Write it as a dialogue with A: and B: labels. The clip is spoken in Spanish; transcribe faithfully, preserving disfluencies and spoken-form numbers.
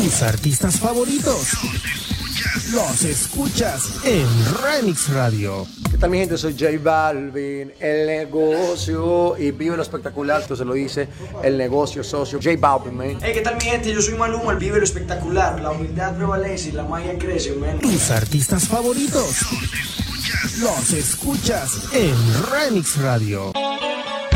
A: Tus artistas favoritos los escuchas en Remix Radio.
B: ¿Qué tal, mi gente? Soy J Balvin, el negocio, y vive lo espectacular. Esto se lo dice el negocio socio J Balvin, man.
C: Hey, ¿qué tal, mi gente? Yo soy Maluma, el vive lo espectacular. La humildad prevalece y la magia crece, man.
A: Tus artistas favoritos los escuchas en Remix Radio.